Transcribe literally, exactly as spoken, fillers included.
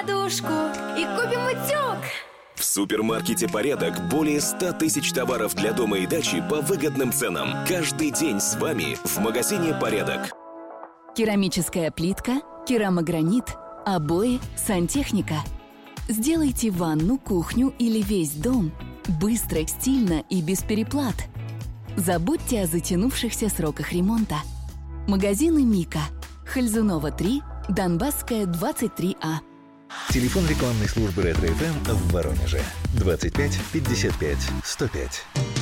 подушку и купим утюг. В супермаркете «Порядок» более ста тысяч товаров для дома и дачи по выгодным ценам. Каждый день с вами в магазине «Порядок». Керамическая плитка, керамогранит, обои, сантехника. Сделайте ванну, кухню или весь дом быстро, стильно и без переплат. Забудьте о затянувшихся сроках ремонта. Магазины «Мика». Хальзунова, три, Донбасская, двадцать три А. Телефон рекламной службы «Ретро эф эм» в Воронеже. двадцать пять пятьдесят пять сто пять.